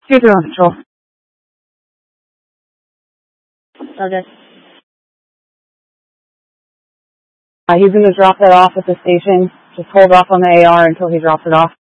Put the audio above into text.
2-0 on patrol. Subject. He's going to drop that off at the station. Just hold off on the AR until he drops it off.